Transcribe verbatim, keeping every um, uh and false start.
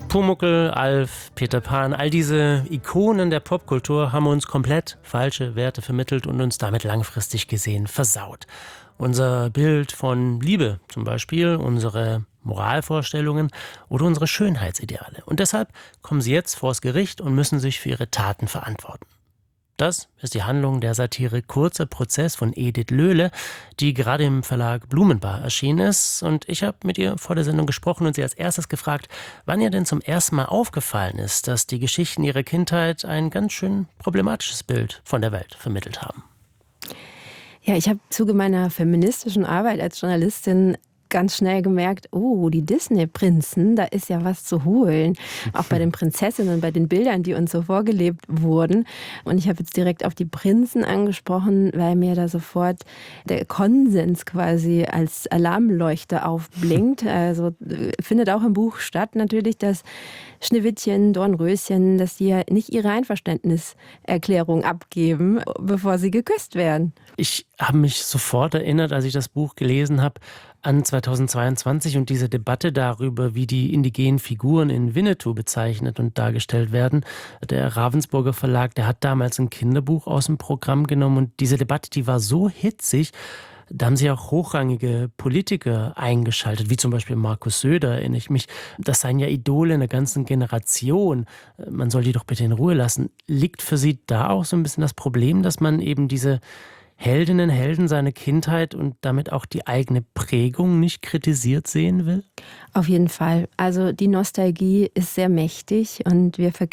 Pumuckl, Alf, Peter Pan, all diese Ikonen der Popkultur haben uns komplett falsche Werte vermittelt und uns damit langfristig gesehen versaut. Unser Bild von Liebe zum Beispiel, unsere Moralvorstellungen oder unsere Schönheitsideale. Und deshalb kommen sie jetzt vors Gericht und müssen sich für ihre Taten verantworten. Das ist die Handlung der Satire Kurzer Prozess von Edith Löhle, die gerade im Verlag Blumenbar erschienen ist. Und ich habe mit ihr vor der Sendung gesprochen und sie als erstes gefragt, wann ihr denn zum ersten Mal aufgefallen ist, dass die Geschichten ihrer Kindheit ein ganz schön problematisches Bild von der Welt vermittelt haben. Ja, ich habe im Zuge meiner feministischen Arbeit als Journalistin ganz schnell gemerkt, oh, die Disney-Prinzen, da ist ja was zu holen. Auch bei den Prinzessinnen, bei den Bildern, die uns so vorgelebt wurden. Und ich habe jetzt direkt auf die Prinzen angesprochen, weil mir da sofort der Konsens quasi als Alarmleuchte aufblinkt. Also findet auch im Buch statt natürlich, dass Schneewittchen, Dornröschen, dass die ja nicht ihre Einverständniserklärung abgeben, bevor sie geküsst werden. Ich habe mich sofort erinnert, als ich das Buch gelesen habe, an zweitausendzweiundzwanzig und diese Debatte darüber, wie die indigenen Figuren in Winnetou bezeichnet und dargestellt werden. Der Ravensburger Verlag, der hat damals ein Kinderbuch aus dem Programm genommen und diese Debatte, die war so hitzig, da haben sich auch hochrangige Politiker eingeschaltet, wie zum Beispiel Markus Söder, erinnere ich mich. Das seien ja Idole einer ganzen Generation. Man soll die doch bitte in Ruhe lassen. Liegt für Sie da auch so ein bisschen das Problem, dass man eben diese Heldinnen, Helden seiner Kindheit und damit auch die eigene Prägung nicht kritisiert sehen will? Auf jeden Fall. Also die Nostalgie ist sehr mächtig und wir vergessen